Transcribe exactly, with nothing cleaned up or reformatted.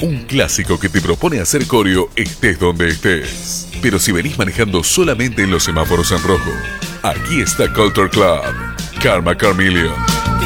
Un clásico que te propone hacer coreo estés donde estés. Pero si venís manejando solamente en los semáforos en rojo, aquí está Culture Club, Karma Carmillion.